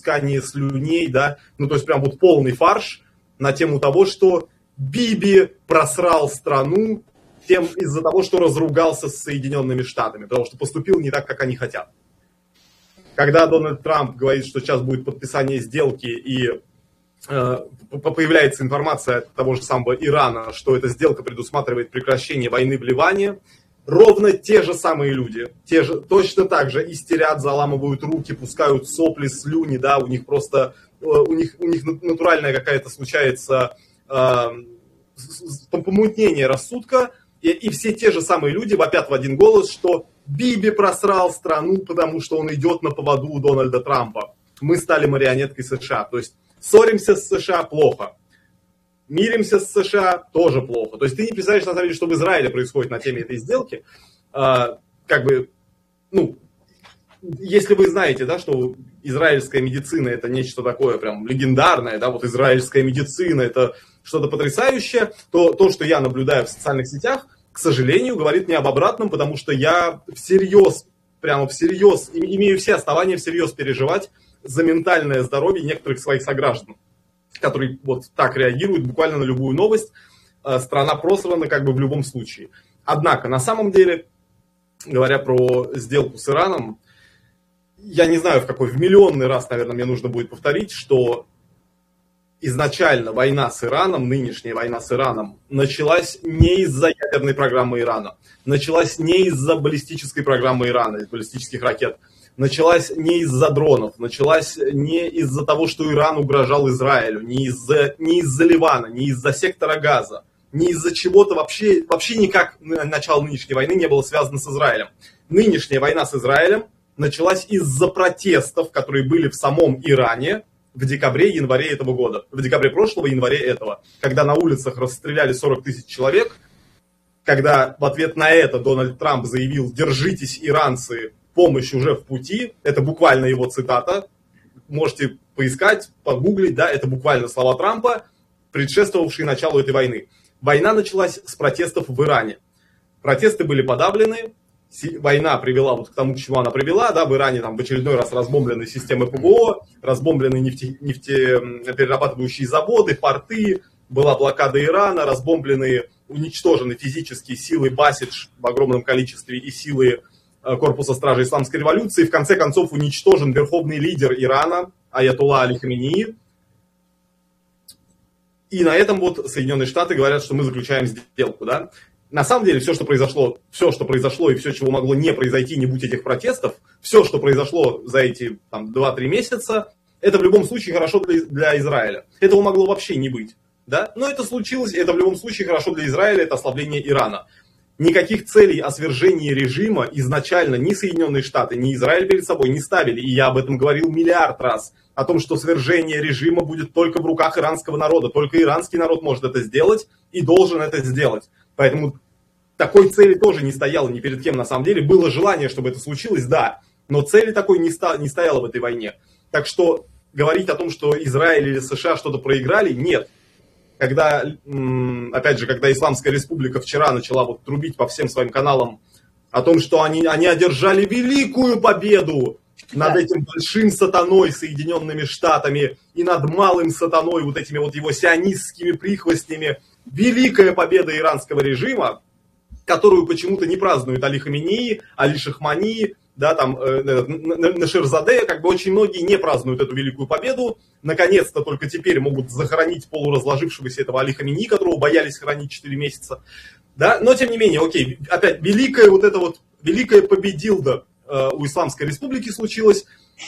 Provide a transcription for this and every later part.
пускание слюней, да, ну, то есть прям вот полный фарш на тему того, что Биби просрал страну из-за того, что разругался с Соединенными Штатами, потому что поступил не так, как они хотят. Когда Дональд Трамп говорит, что сейчас будет подписание сделки и появляется информация от того же самого Ирана, что эта сделка предусматривает прекращение войны в Ливане, ровно те же самые люди, точно так же истерят, заламывают руки, пускают сопли, слюни, да, у них просто, у них натуральная какая-то случается помутнение рассудка, и все те же самые люди вопят в один голос, что Биби просрал страну, потому что он идет на поводу у Дональда Трампа. Мы стали марионеткой США, то есть ссоримся с США плохо. Миримся с США тоже плохо. То есть ты не представляешь, на самом деле, что в Израиле происходит на теме этой сделки. Как бы, ну, если вы знаете, да, что израильская медицина это нечто такое прям легендарное, да, вот израильская медицина это что-то потрясающее, то то, что я наблюдаю в социальных сетях, к сожалению, говорит мне об обратном, потому что я прямо всерьез, имею все основания всерьез переживать за ментальное здоровье некоторых своих сограждан, которые вот так реагируют буквально на любую новость. Страна просрана как бы в любом случае. Однако, на самом деле, говоря про сделку с Ираном, я не знаю, в миллионный раз, наверное, мне нужно будет повторить, что изначально война с Ираном, нынешняя война с Ираном, началась не из-за ядерной программы Ирана, началась не из-за баллистической программы Ирана, из баллистических ракет, началась не из-за дронов, началась не из-за того, что Иран угрожал Израилю, не из-за Ливана, не из-за сектора Газа, не из-за чего-то вообще никак начало нынешней войны не было связано с Израилем. Нынешняя война с Израилем началась из-за протестов, которые были в самом Иране в декабре-январе этого года. В декабре прошлого, январе этого. Когда на улицах расстреляли 40 тысяч человек, когда в ответ на это Дональд Трамп заявил: «Держитесь, иранцы, помощь уже в пути». Это буквально его цитата. Можете поискать, погуглить, да, это буквально слова Трампа, предшествовавшие началу этой войны. Война началась с протестов в Иране. Протесты были подавлены. Война привела вот к тому, к чему она привела, да, в Иране там в очередной раз разбомблены системы ПВО, разбомблены нефтеперерабатывающие заводы, порты, была блокада Ирана, уничтожены физические силы Басидж в огромном количестве и силы корпуса стражи исламской революции. В конце концов уничтожен верховный лидер Ирана, аятолла Али Хаменеи. И на этом вот Соединенные Штаты говорят, что мы заключаем сделку, да. На самом деле все, что произошло и все, чего могло не произойти, не будь этих протестов, все, что произошло за эти 2-3 месяца, это в любом случае хорошо для Израиля. Этого могло вообще не быть. Да? Но это случилось, и это в любом случае хорошо для Израиля, это ослабление Ирана. Никаких целей о свержении режима изначально ни Соединенные Штаты, ни Израиль перед собой не ставили. И я об этом говорил миллиард раз. О том, что свержение режима будет только в руках иранского народа. Только иранский народ может это сделать и должен это сделать. Поэтому такой цели тоже не стояло ни перед кем на самом деле. Было желание, чтобы это случилось, да. Но цели такой не стояло в этой войне. Так что говорить о том, что Израиль или США что-то проиграли, нет. Когда Исламская Республика вчера начала вот трубить по всем своим каналам о том, что они одержали великую победу над этим большим сатаной Соединенными Штатами и над малым сатаной, вот этими вот его сионистскими прихвостнями, великая победа иранского режима, которую почему-то не празднуют Али Хаменеи, Али Шахмани, да, Наширзаде, очень многие не празднуют эту великую победу. Наконец-то только теперь могут захоронить полуразложившегося этого Али Хаменеи, которого боялись хоронить 4 месяца. Да? Но тем не менее, окей, опять великая победилда у Исламской Республики случилась,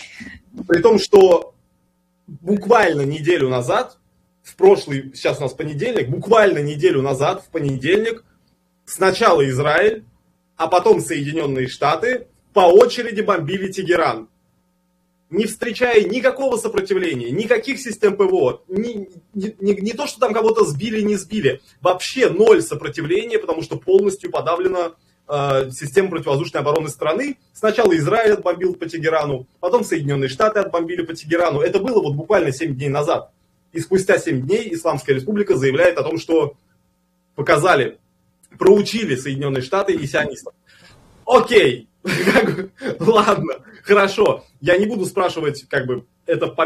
при том, что буквально неделю назад, сейчас у нас понедельник, буквально неделю назад, в понедельник, сначала Израиль, а потом Соединенные Штаты по очереди бомбили Тегеран, не встречая никакого сопротивления, никаких систем ПВО, не то, что там кого-то сбили, не сбили, вообще ноль сопротивления, потому что полностью подавлена система противовоздушной обороны страны. Сначала Израиль отбомбил по Тегерану, потом Соединенные Штаты отбомбили по Тегерану. Это было вот буквально 7 дней назад. И спустя 7 дней Исламская Республика заявляет о том, что проучили Соединенные Штаты и сионистов. Окей, ладно, хорошо. Я не буду спрашивать, это